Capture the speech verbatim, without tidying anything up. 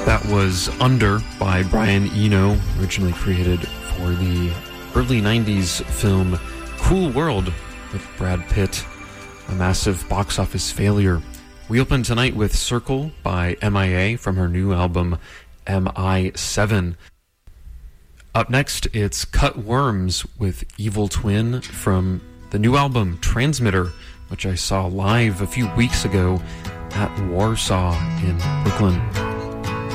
That was Under by Brian Eno, originally created for the early nineties film Cool World with Brad Pitt, a massive box office failure. We opened tonight with Circle by M I A from her new album M I seven. Up next, it's Cut Worms with Evil Twin from the new album Transmitter, which I saw live a few weeks ago at Warsaw in Brooklyn.